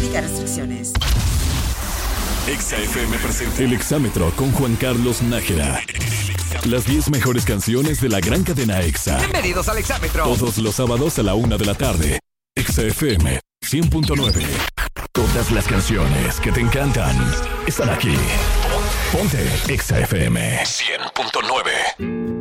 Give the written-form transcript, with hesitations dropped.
Aplica restricciones. Exa FM presenta El Exámetro con Juan Carlos Nájera. Las 10 mejores canciones de la gran cadena Exa. Bienvenidos al Exámetro. Todos los sábados a la 1 de la tarde. Exa FM 100.9. Todas las canciones que te encantan están aquí. Ponte Exa FM 100.9.